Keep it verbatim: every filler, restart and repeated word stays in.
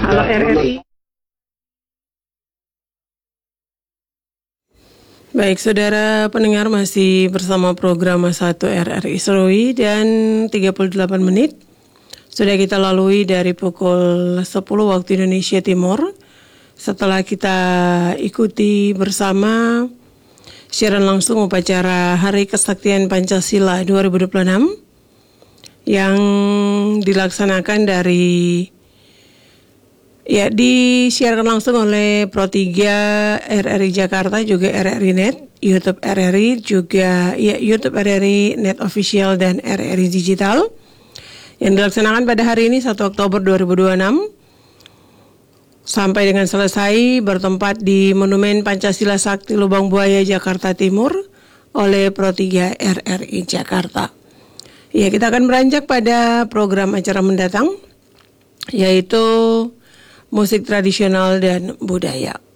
Halo R R I. Baik, saudara pendengar, masih bersama program satu R R I Serowi dan tiga puluh delapan menit sudah kita lalui dari pukul sepuluh waktu Indonesia Timur. Setelah kita ikuti bersama siaran langsung upacara Hari Kesaktian Pancasila dua ribu dua puluh enam yang dilaksanakan dari ya disiarkan langsung oleh Pro tiga R R I Jakarta, juga R R I Net, YouTube R R I, juga ya YouTube R R I Net Official dan R R I Digital yang dilaksanakan pada hari ini satu Oktober dua ribu dua puluh enam sampai dengan selesai bertempat di Monumen Pancasila Sakti Lubang Buaya Jakarta Timur oleh Pro tiga R R I Jakarta. Ya, kita akan beranjak pada program acara mendatang, yaitu musik tradisional dan budaya.